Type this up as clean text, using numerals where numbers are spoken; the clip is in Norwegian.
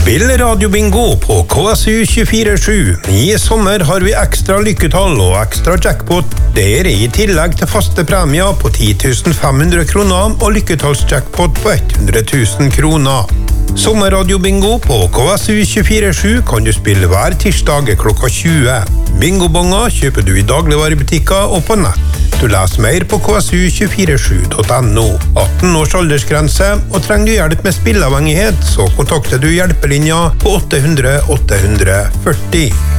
Spill radiobingo på KSU 24/7. I sommer har vi ekstra lykketall og ekstra jackpot. Det er i tillegg til faste premier på 10.500 kroner og lykketallsjackpot på 100.000 kroner. Sommerradiobingo på KSU 24/7 kan du spille hver tirsdag klokka 20. Bingobonger kjøper du i dagligvarebutikker og på nett. Du leser mer på ksu247.no. 18 års aldersgrense, og trenger du hjelp med spilleavhengighet, så kontakter du hjelpelinja på 800 840.